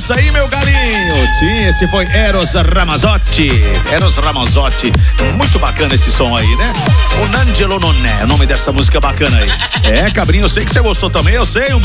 isso aí, meu galinho. Sim, esse foi Eros Ramazzotti. Eros Ramazzotti. Muito bacana esse som aí, né? O Nangelo Non é o nome dessa música bacana aí. É, Cabrinho, eu sei que você gostou também, eu sei.